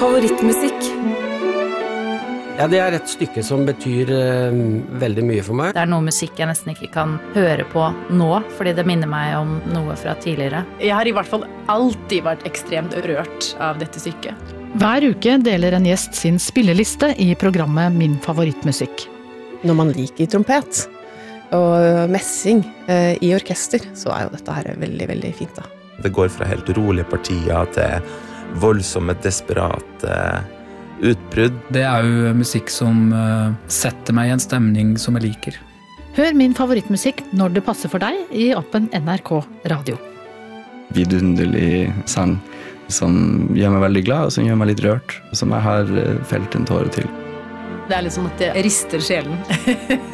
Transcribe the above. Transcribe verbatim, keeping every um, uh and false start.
favorittmusikk. Ja, det er et stykke som betyr uh, veldig mye for meg. Det er noe musikk jeg nesten ikke kan høre på nå, fordi det minner meg om noe fra tidligere. Jeg har i hvert fall alltid vært ekstremt rørt av dette stykket. Hver uke deler en gjest sin spilleliste i programmet Min favorittmusikk. Når man liker trompet og messing uh, i orkester, så er jo dette her veldig, veldig fint da. Det går fra helt rolige partier til voldsomme, desperate utbrudd. Det er jo musikk som uh, setter meg i en stemning som jeg liker. Hør Min favorittmusikk når det passer for deg i appen N R K Radio. Vidunderlig sang som gjør meg veldig glad og som gjør meg litt rørt, som jeg har felt en tåre til. Det er liksom at det rister sjelen.